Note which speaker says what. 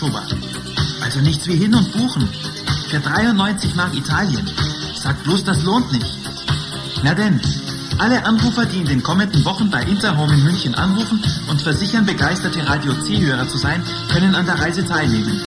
Speaker 1: Oktober. Also nichts wie hin und buchen. Für 93 Mark Italien. Sagt bloß, das lohnt nicht. Na denn, alle Anrufer, die in den kommenden Wochen bei Interhome in München anrufen und versichern, begeisterte Radio C-Hörer zu sein, können an der Reise teilnehmen.